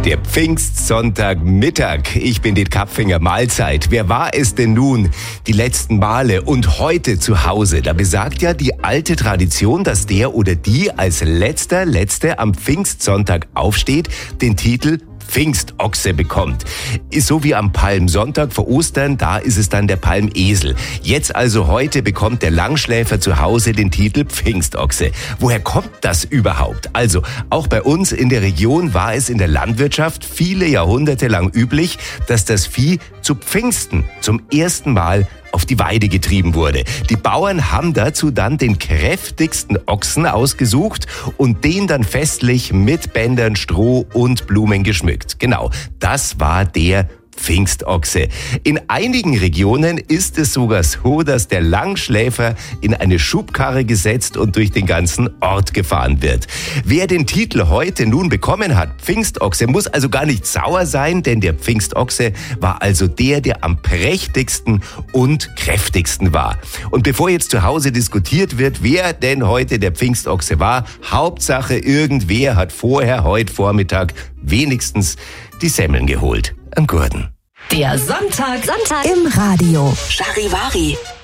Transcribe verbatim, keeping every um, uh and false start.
Der Pfingstsonntagmittag. Ich bin Dietmar Kapfinger. Mahlzeit. Wer war es denn nun die letzten Male und heute zu Hause? Da besagt ja die alte Tradition, dass der oder die als letzter, letzte am Pfingstsonntag aufsteht, den Titel Pfingstochse bekommt. So wie am Palmsonntag vor Ostern, da ist es dann der Palmesel. Jetzt also heute bekommt der Langschläfer zu Hause den Titel Pfingstochse. Woher kommt das überhaupt? Also, auch bei uns in der Region war es in der Landwirtschaft viele Jahrhunderte lang üblich, dass das Vieh zu Pfingsten zum ersten Mal auf die Weide getrieben wurde. Die Bauern haben dazu dann den kräftigsten Ochsen ausgesucht und den dann festlich mit Bändern, Stroh und Blumen geschmückt. Genau, das war der Pfingstochse. In einigen Regionen ist es sogar so, dass der Langschläfer in eine Schubkarre gesetzt und durch den ganzen Ort gefahren wird. Wer den Titel heute nun bekommen hat, Pfingstochse, muss also gar nicht sauer sein, denn der Pfingstochse war also der, der am prächtigsten und kräftigsten war. Und bevor jetzt zu Hause diskutiert wird, wer denn heute der Pfingstochse war, Hauptsache irgendwer hat vorher heute Vormittag wenigstens die Semmeln geholt. Am Gurten. Der Sonntag, Sonntag im Radio. Charivari.